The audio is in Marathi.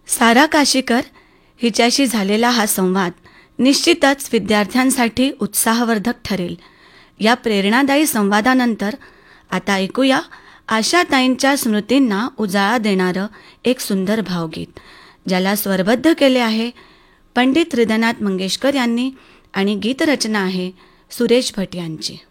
सारा काशीकर हिच्याशी झालेला हा संवाद निश्चितच विद्यार्थ्यांसाठी उत्साहवर्धक ठरेल. या प्रेरणादायी संवादानंतर आता ऐकूया आशाताईंच्या स्मृतींना उजाळा देणारं एक सुंदर भावगीत, ज्याला स्वरबद्ध केले आहे पंडित हृदयनाथ मंगेशकर यांनी आणि गीतरचना आहे सुरेश भट यांची.